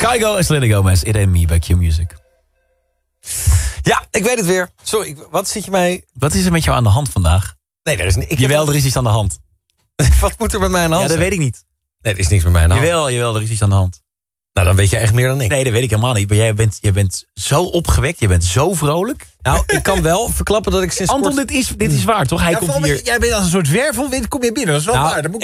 Kygo en Selena Gomez, It Ain't Me bij Q Music. Ja, ik weet het weer. Sorry, wat zit je mij... Wat is er met jou aan de hand vandaag? Nee, er is niet... Jawel, er is iets aan de hand. Wat moet er met mij aan de hand Ja, dat weet ik niet. Nee, er is niks met mij aan de hand. Jawel, er is iets aan de hand. Nou, dan weet je echt meer dan ik. Nee, dat weet ik helemaal niet. Maar jij bent zo opgewekt, je bent zo vrolijk. Nou, ik kan wel verklappen dat ik sinds Anton, kort... dit is waar, toch? Hij Ja, komt hier... jij bent als een soort wervelwind, kom je binnen. Dat is wel Nou, waar. Dat moet